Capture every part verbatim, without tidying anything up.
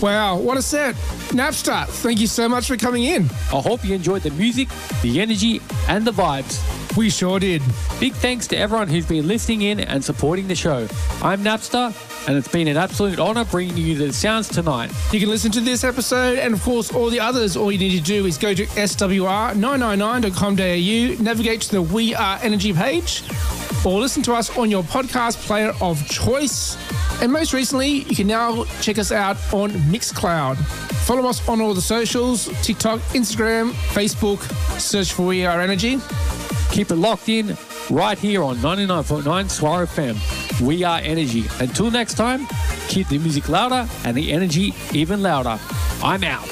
Wow, what a set. Napster, thank you so much for coming in. I hope you enjoyed the music, the energy, and the vibes. We sure did. Big thanks to everyone who's been listening in and supporting the show. I'm Napster, and it's been an absolute honour bringing you the sounds tonight. You can listen to this episode and, of course, all the others. All you need to do is go to S W R nine nine nine dot com dot A U, navigate to the We Are Energy page, or listen to us on your podcast player of choice. And most recently, you can now check us out on Mixcloud. Follow us on all the socials, TikTok, Instagram, Facebook. Search for We Are Energy. Keep it locked in right here on ninety-nine point nine Swar F M. We Are Energy. Until next time, keep the music louder and the energy even louder. I'm out.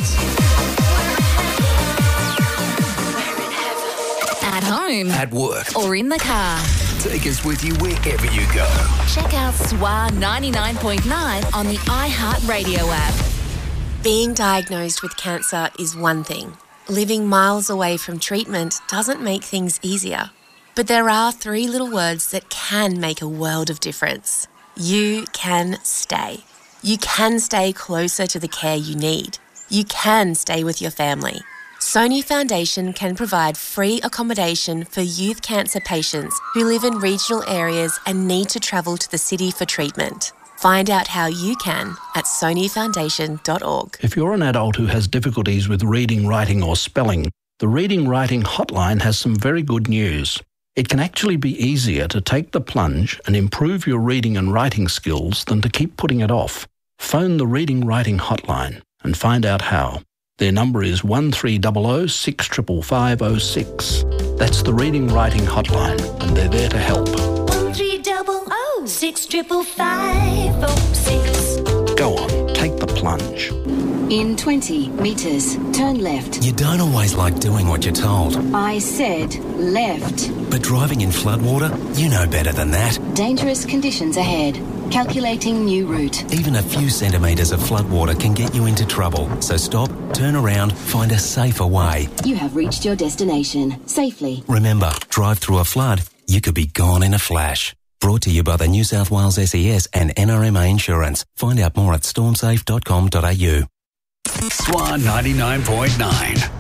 At home. At work. Or in the car. Take us with you wherever you go. Check out Swar ninety-nine point nine on the iHeartRadio app. Being diagnosed with cancer is one thing. Living miles away from treatment doesn't make things easier. But there are three little words that can make a world of difference. You can stay. You can stay closer to the care you need. You can stay with your family. Sony Foundation can provide free accommodation for youth cancer patients who live in regional areas and need to travel to the city for treatment. Find out how you can at sony foundation dot org. If you're an adult who has difficulties with reading, writing or spelling, the Reading Writing Hotline has some very good news. It can actually be easier to take the plunge and improve your reading and writing skills than to keep putting it off. Phone the Reading Writing Hotline and find out how. Their number is one three zero zero six five five five zero six. That's the Reading Writing Hotline, and they're there to help. one three zero zero six five five five zero six. Go on, take the plunge. In twenty metres, turn left. You don't always like doing what you're told. I said left. But driving in floodwater, you know better than that. Dangerous conditions ahead. Calculating new route. Even a few centimetres of floodwater can get you into trouble. So stop, turn around, find a safer way. You have reached your destination safely. Remember, drive through a flood, you could be gone in a flash. Brought to you by the New South Wales S E S and N R M A Insurance. Find out more at storm safe dot com dot A U. Swan ninety-nine point nine.